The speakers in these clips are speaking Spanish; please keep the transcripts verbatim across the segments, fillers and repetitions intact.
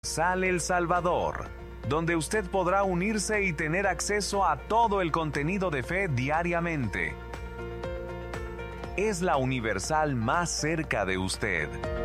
Sal El Salvador, donde usted podrá unirse y tener acceso a todo el contenido de fe diariamente. Es la universal más cerca de usted.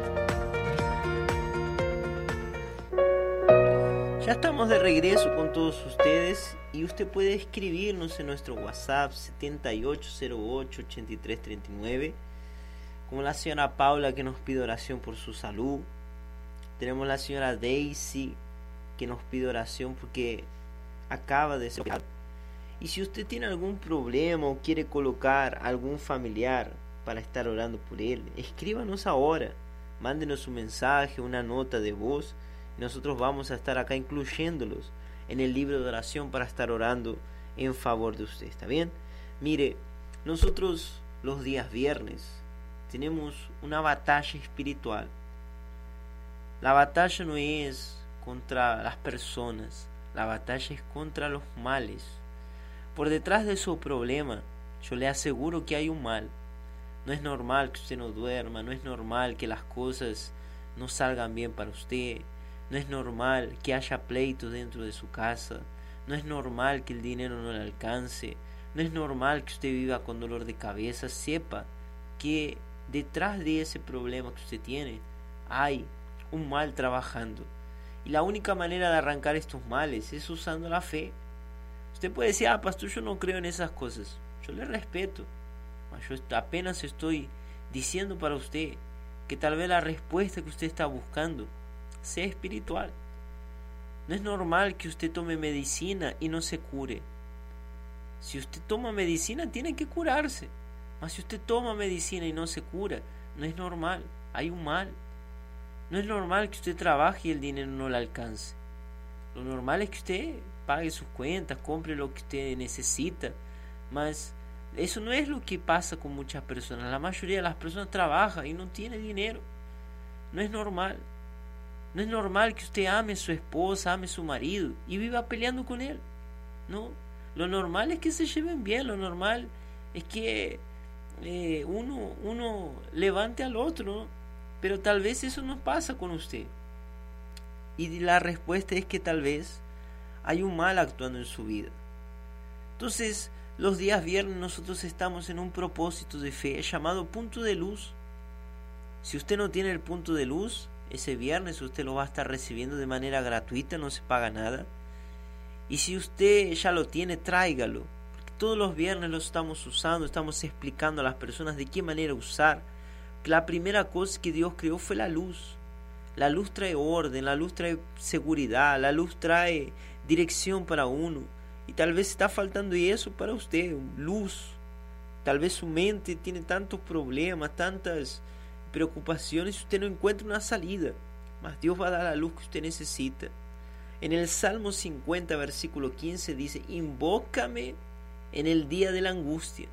Ya estamos de regreso con todos ustedes y usted puede escribirnos en nuestro WhatsApp setenta y ocho cero ocho, ochenta y tres treinta y nueve, como la señora Paula que nos pide oración por su salud. Tenemos la señora Daisy que nos pide oración porque acaba de ser operada. Y si usted tiene algún problema o quiere colocar algún familiar para estar orando por él, escríbanos ahora, mándenos un mensaje, una nota de voz, y nosotros vamos a estar acá incluyéndolos en el libro de oración para estar orando en favor de usted. ¿Está bien? Mire, nosotros los días viernes tenemos una batalla espiritual. La batalla no es contra las personas, la batalla es contra los males. Por detrás de su problema, yo le aseguro que hay un mal. No es normal que usted no duerma, no es normal que las cosas no salgan bien para usted, no es normal que haya pleitos dentro de su casa, no es normal que el dinero no le alcance, no es normal que usted viva con dolor de cabeza. Sepa que detrás de ese problema que usted tiene hay un mal trabajando, y la única manera de arrancar estos males es usando la fe. Usted puede decir: ah, pastor, yo no creo en esas cosas. Yo le respeto, yo apenas estoy diciendo para usted que tal vez la respuesta que usted está buscando sea espiritual. No es normal que usted tome medicina y no se cure. Si usted toma medicina, tiene que curarse. Mas si usted toma medicina y no se cura, no es normal, hay un mal. No es normal que usted trabaje y el dinero no le alcance. Lo normal es que usted pague sus cuentas, compre lo que usted necesita. Mas eso no es lo que pasa con muchas personas. La mayoría de las personas trabaja y no tiene dinero. No es normal. No es normal que usted ame a su esposa, ame a su marido y viva peleando con él. No. Lo normal es que se lleven bien. Lo normal es que eh, uno, uno levante al otro, ¿no? Pero tal vez eso no pasa con usted. Y la respuesta es que tal vez hay un mal actuando en su vida. Entonces, los días viernes nosotros estamos en un propósito de fe llamado punto de luz. Si usted no tiene el punto de luz, ese viernes usted lo va a estar recibiendo de manera gratuita, no se paga nada. Y si usted ya lo tiene, tráigalo. Porque todos los viernes lo estamos usando, estamos explicando a las personas de qué manera usar. La primera cosa que Dios creó fue la luz. La luz trae orden, la luz trae seguridad, la luz trae dirección para uno. Y tal vez está faltando eso para usted, luz. Tal vez su mente tiene tantos problemas, tantas preocupaciones, y usted no encuentra una salida. Mas Dios va a dar la luz que usted necesita. En el Salmo cincuenta, versículo quince dice: invócame en el día de la angustia.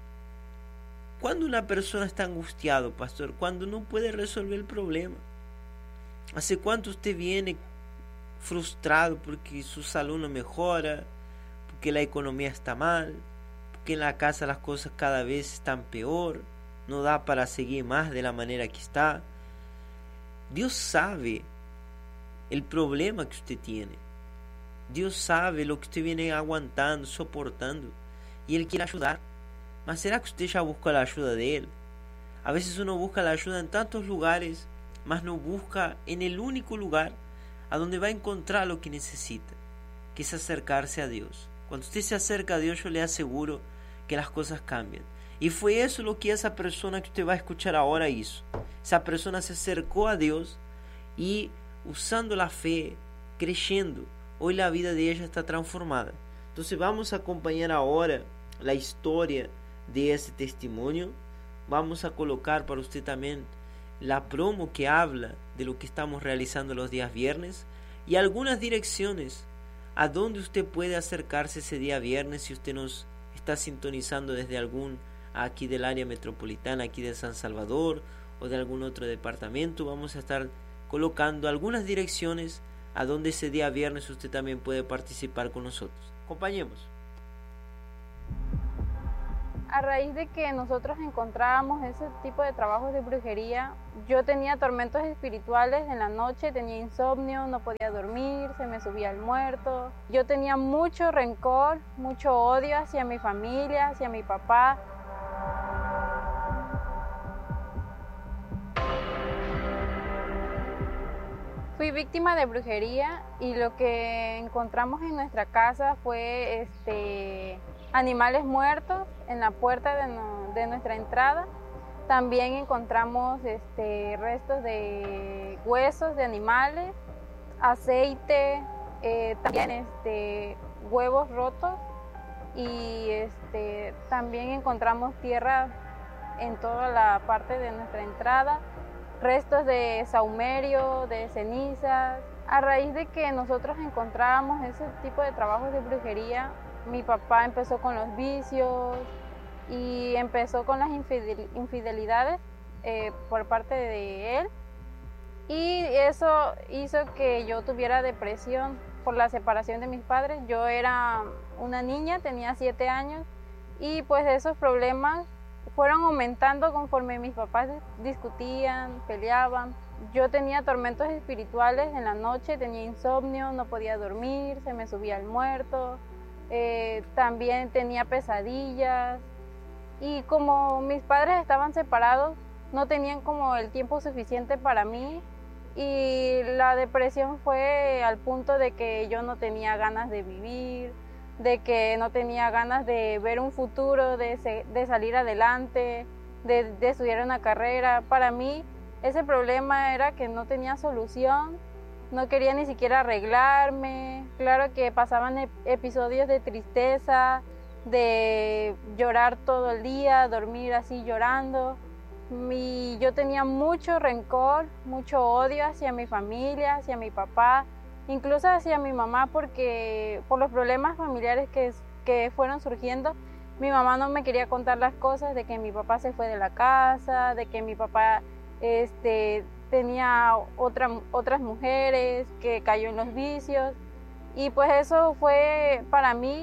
Cuando una persona está angustiado, pastor, cuando no puede resolver el problema. ¿Hace cuánto usted viene frustrado porque su salud no mejora, porque la economía está mal, porque en la casa las cosas cada vez están peor, no da para seguir más de la manera que está? Dios sabe el problema que usted tiene. Dios sabe lo que usted viene aguantando, soportando, y Él quiere ayudar. Mas ¿será que usted ya busca la ayuda de Él? A veces uno busca la ayuda en tantos lugares, mas no busca en el único lugar a donde va a encontrar lo que necesita, que es acercarse a Dios. Cuando usted se acerca a Dios, yo le aseguro que las cosas cambian. Y fue eso lo que esa persona que usted va a escuchar ahora hizo. Esa persona se acercó a Dios y, usando la fe, creyendo, hoy la vida de ella está transformada. Entonces vamos a acompañar ahora la historia de ese testimonio. Vamos a colocar para usted también la promo que habla de lo que estamos realizando los días viernes y algunas direcciones a donde usted puede acercarse ese día viernes si usted nos está sintonizando desde algún aquí del área metropolitana, aquí de San Salvador o de algún otro departamento. Vamos a estar colocando algunas direcciones a donde ese día viernes usted también puede participar con nosotros. Acompañemos. A raíz de que nosotros encontrábamos ese tipo de trabajos de brujería, yo tenía tormentos espirituales en la noche, tenía insomnio, no podía dormir, se me subía el muerto. Yo tenía mucho rencor, mucho odio hacia mi familia, hacia mi papá. Fui víctima de brujería y lo que encontramos en nuestra casa fue este, animales muertos en la puerta de, no, de nuestra entrada. También encontramos este, restos de huesos de animales, aceite, eh, también este, huevos rotos y este, también encontramos tierra en toda la parte de nuestra entrada. Restos de sahumerio, de cenizas. A raíz de que nosotros encontrábamos ese tipo de trabajos de brujería, mi papá empezó con los vicios y empezó con las infidelidades eh, por parte de él. Y eso hizo que yo tuviera depresión por la separación de mis padres. Yo era una niña, tenía siete años y pues esos problemas fueron aumentando conforme mis papás discutían, peleaban. Yo tenía tormentos espirituales en la noche, tenía insomnio, no podía dormir, se me subía el muerto. Eh, también tenía pesadillas. Y como mis padres estaban separados, no tenían como el tiempo suficiente para mí. Y la depresión fue al punto de que yo no tenía ganas de vivir, de que no tenía ganas de ver un futuro, de, se, de salir adelante, de, de estudiar una carrera. Para mí ese problema era que no tenía solución, no quería ni siquiera arreglarme. Claro que pasaban ep- episodios de tristeza, de llorar todo el día, dormir así llorando. Y yo tenía mucho rencor, mucho odio hacia mi familia, hacia mi papá, incluso hacia mi mamá, porque por los problemas familiares que, que fueron surgiendo, mi mamá no me quería contar las cosas de que mi papá se fue de la casa, de que mi papá este, tenía otra, otras mujeres, que cayó en los vicios. Y pues eso fue para mí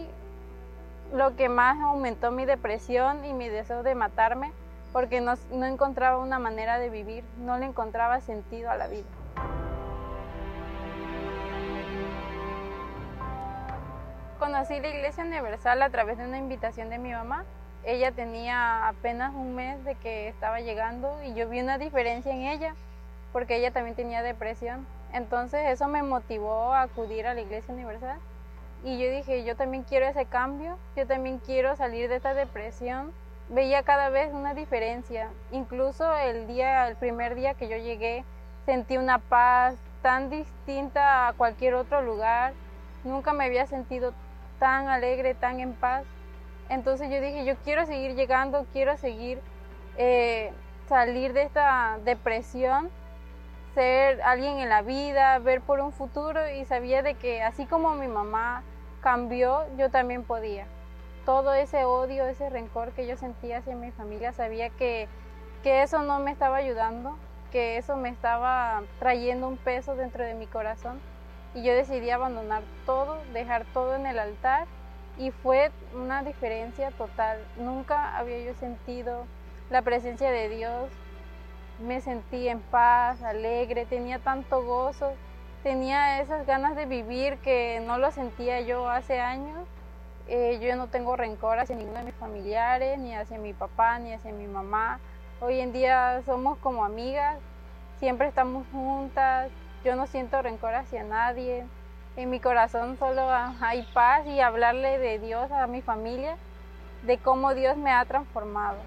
lo que más aumentó mi depresión y mi deseo de matarme, porque no, no encontraba una manera de vivir, no le encontraba sentido a la vida. Conocí la Iglesia Universal a través de una invitación de mi mamá. Ella tenía apenas un mes de que estaba llegando y yo vi una diferencia en ella porque ella también tenía depresión. Entonces eso me motivó a acudir a la Iglesia Universal y yo dije, yo también quiero ese cambio, yo también quiero salir de esta depresión. Veía cada vez una diferencia. Incluso el día, el primer día que yo llegué, sentí una paz tan distinta a cualquier otro lugar. Nunca me había sentido tan alegre, tan en paz. Entonces yo dije, yo quiero seguir llegando, quiero seguir eh, salir de esta depresión, ser alguien en la vida, ver por un futuro, y sabía de que así como mi mamá cambió, yo también podía. Todo ese odio, ese rencor que yo sentía hacia mi familia, sabía que, que eso no me estaba ayudando, que eso me estaba trayendo un peso dentro de mi corazón. Y yo decidí abandonar todo, dejar todo en el altar, y fue una diferencia total. Nunca había yo sentido la presencia de Dios. Me sentí en paz, alegre, tenía tanto gozo, tenía esas ganas de vivir que no lo sentía yo hace años. Eh, yo no tengo rencor hacia ninguno de mis familiares, ni hacia mi papá, ni hacia mi mamá. Hoy en día somos como amigas, siempre estamos juntas. Yo no siento rencor hacia nadie. En mi corazón solo hay paz y hablarle de Dios a mi familia, de cómo Dios me ha transformado.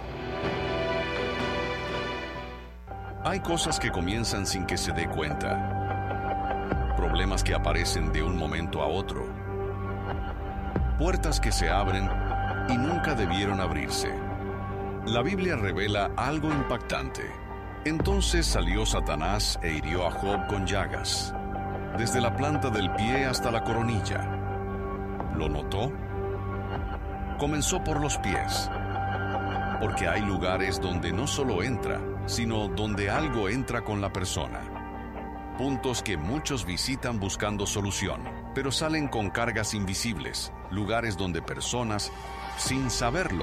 Hay cosas que comienzan sin que se dé cuenta. Problemas que aparecen de un momento a otro. Puertas que se abren y nunca debieron abrirse. La Biblia revela algo impactante. Entonces salió Satanás e hirió a Job con llagas, desde la planta del pie hasta la coronilla. ¿Lo notó? Comenzó por los pies, porque hay lugares donde no solo entra, sino donde algo entra con la persona. Puntos que muchos visitan buscando solución, pero salen con cargas invisibles, lugares donde personas, sin saberlo,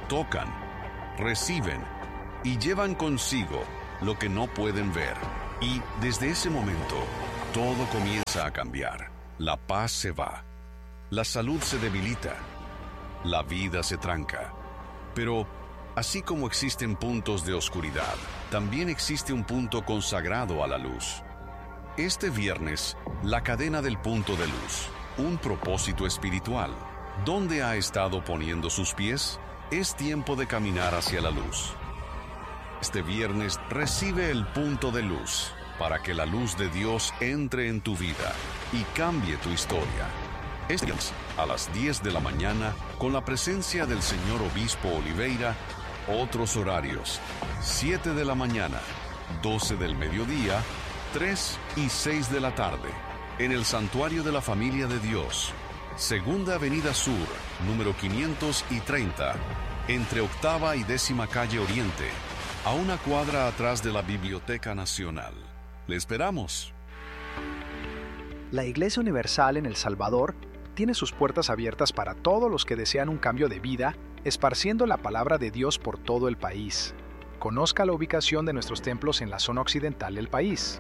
tocan, reciben y llevan consigo lo que no pueden ver. Y desde ese momento, todo comienza a cambiar. La paz se va, la salud se debilita, la vida se tranca. Pero así como existen puntos de oscuridad, también existe un punto consagrado a la luz. Este viernes, la cadena del punto de luz, un propósito espiritual. ¿Dónde ha estado poniendo sus pies? Es tiempo de caminar hacia la luz. Este viernes recibe el punto de luz para que la luz de Dios entre en tu vida y cambie tu historia. Este viernes, a las diez de la mañana, con la presencia del señor Obispo Oliveira, otros horarios: siete de la mañana, doce del mediodía, tres y seis de la tarde, en el Santuario de la Familia de Dios, Segunda Avenida Sur, número quinientos treinta, entre Octava y Décima Calle Oriente, a una cuadra atrás de la Biblioteca Nacional. ¡Le esperamos! La Iglesia Universal en El Salvador tiene sus puertas abiertas para todos los que desean un cambio de vida, esparciendo la palabra de Dios por todo el país. Conozca la ubicación de nuestros templos en la zona occidental del país.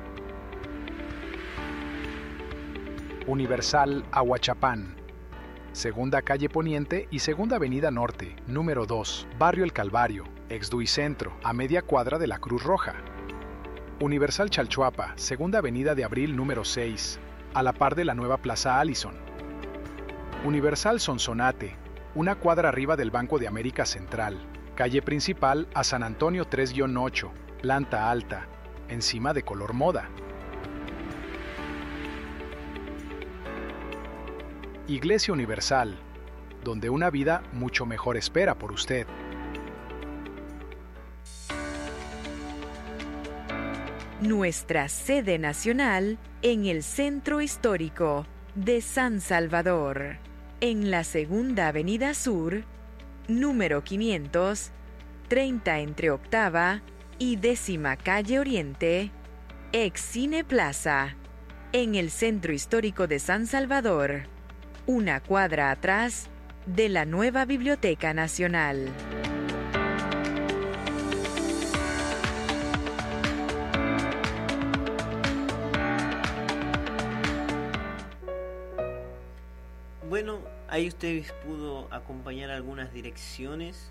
Universal Ahuachapán, Segunda Calle Poniente y Segunda Avenida Norte, número dos, Barrio El Calvario, Exduicentro, a media cuadra de la Cruz Roja. Universal Chalchuapa, Segunda Avenida de Abril, número seis, a la par de la nueva Plaza Allison. Universal Sonsonate, una cuadra arriba del Banco de América Central, calle principal a San Antonio tres ocho, planta alta, encima de Color Moda. Iglesia Universal, donde una vida mucho mejor espera por usted. Nuestra sede nacional en el Centro Histórico de San Salvador, en la Segunda Avenida Sur, número quinientos treinta entre Octava y Décima Calle Oriente, ex Cine Plaza, en el Centro Histórico de San Salvador, una cuadra atrás de la nueva Biblioteca Nacional. Bueno, ahí ustedes pudo acompañar algunas direcciones,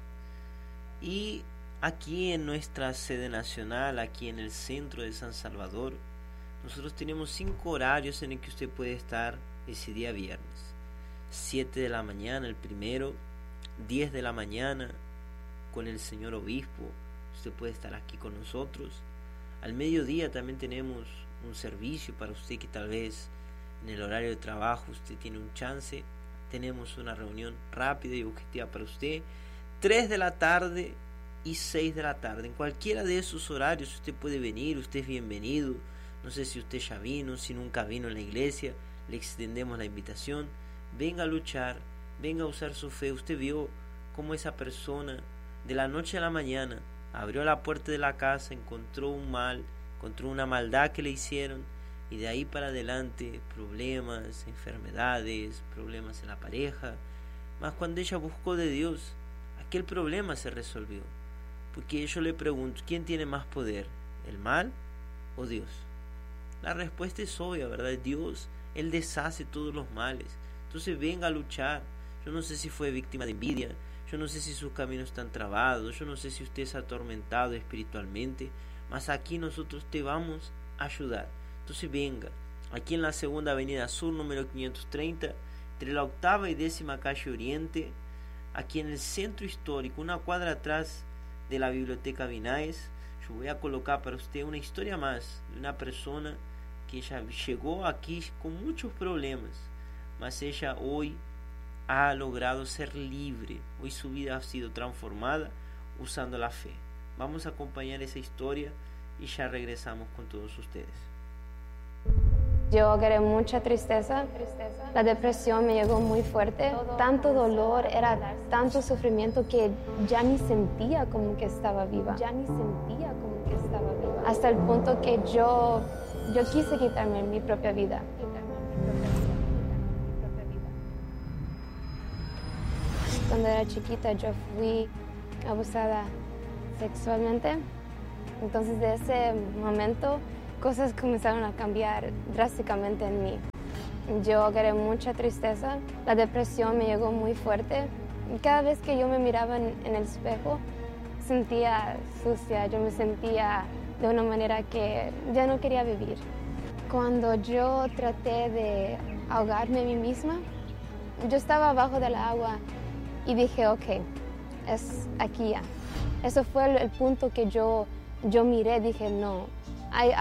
y aquí en nuestra sede nacional, aquí en el centro de San Salvador, nosotros tenemos cinco horarios en el que usted puede estar ese día viernes. siete de la mañana el primero, diez de la mañana con el señor obispo, usted puede estar aquí con nosotros. Al mediodía también tenemos un servicio para usted que tal vez en el horario de trabajo usted tiene un chance. Tenemos una reunión rápida y objetiva para usted. tres de la tarde y seis de la tarde. En cualquiera de esos horarios usted puede venir, usted es bienvenido. No sé si usted ya vino, si nunca vino en la iglesia, le extendemos la invitación. Venga a luchar, venga a usar su fe. Usted vio cómo esa persona de la noche a la mañana abrió la puerta de la casa, encontró un mal, encontró una maldad que le hicieron, y de ahí para adelante problemas, enfermedades, problemas en la pareja. Mas cuando ella buscó de Dios, aquel problema se resolvió. Porque yo le pregunto, ¿quién tiene más poder? ¿El mal o Dios? La respuesta es obvia, ¿verdad? Dios, Él deshace todos los males. Entonces venga a luchar. Yo no sé si fue víctima de envidia, yo no sé si sus caminos están trabados, yo no sé si usted es atormentado espiritualmente, mas aquí nosotros te vamos a ayudar. Entonces venga, aquí en la Segunda Avenida Sur, número quinientos treinta, entre la Octava y Décima Calle Oriente, aquí en el Centro Histórico, una cuadra atrás de la Biblioteca Vinaes. Yo voy a colocar para usted una historia más de una persona que ella llegó aquí con muchos problemas, mas ella hoy ha logrado ser libre. Hoy su vida ha sido transformada usando la fe. Vamos a acompañar esa historia y ya regresamos con todos ustedes. Yo agarré mucha tristeza, la depresión me llegó muy fuerte, tanto dolor, era tanto sufrimiento que ya ni sentía como que estaba viva, ya ni sentía como que estaba viva, hasta el punto que yo, yo quise quitarme mi propia vida. Cuando era chiquita yo fui abusada sexualmente. Entonces, de ese momento, cosas comenzaron a cambiar drásticamente en mí. Yo agarré mucha tristeza, la depresión me llegó muy fuerte. Cada vez que yo me miraba en, en el espejo, sentía sucia, yo me sentía de una manera que ya no quería vivir. Cuando yo traté de ahogarme a mí misma, yo estaba abajo del agua y dije, ok, es aquí ya. Eso fue el, el punto que yo, yo miré, dije, no, hay